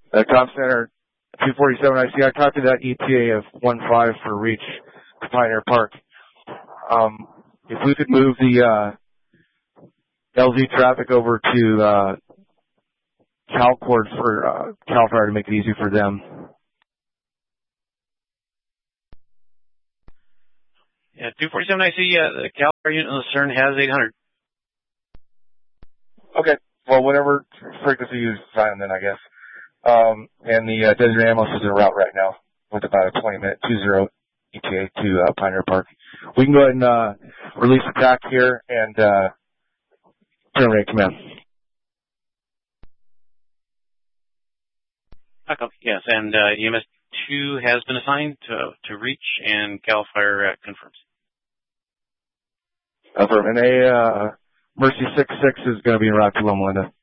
Comm Center 247 IC. I talked to that ETA of 15 for reach to Pioneer Park. If we could move the LZ traffic over to CalCord for CAL FIRE to make it easy for them. Yeah, 247 IC, the CAL FIRE unit on the CERN has 800. Okay. Well, whatever frequency you find then, I guess. And the Desert Ambulance is en route right now with about a 20-minute 20 ETA to Pioneer Park. We can go ahead and release attack here and terminate command. Yes, and EMS 2 has been assigned to reach, and CAL FIRE confirms. Affirm. And Mercy 66 is going to be en route to Loma Linda.